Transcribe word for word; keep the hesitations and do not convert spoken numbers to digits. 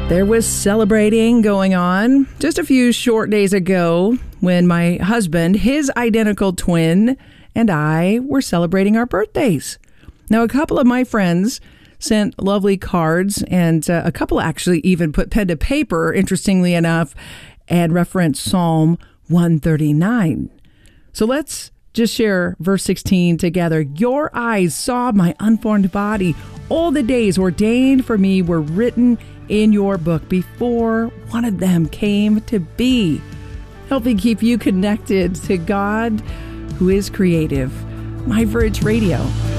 There was celebrating going on just a few short days ago when my husband, his identical twin, and I were celebrating our birthdays. Now, a couple of my friends sent lovely cards, and uh, a couple actually even put pen to paper, interestingly enough, and referenced Psalm one thirty-nine. So let's just share verse sixteen together. Your eyes saw my unformed body. All the days ordained for me were written in your book before one of them came to be. Helping keep you connected to God, who is creative. My Verge Radio.